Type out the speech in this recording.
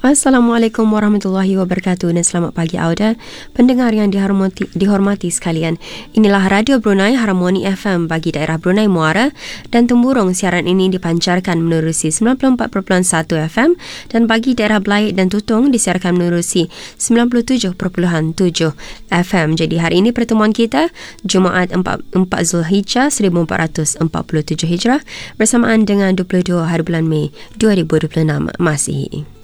Assalamualaikum warahmatullahi wabarakatuh dan selamat pagi Auda, pendengar yang dihormati sekalian. Inilah Radio Brunei Harmoni FM bagi daerah Brunei Muara dan Temburong. Siaran ini dipancarkan menerusi 94.1 FM dan bagi daerah Belaik dan Tutong disiarkan menerusi 97.7 FM. Jadi hari ini pertemuan kita Jumaat 4 Zulhijjah 1447 Hijrah bersamaan dengan 22 hari bulan Mei 2026 Masihi.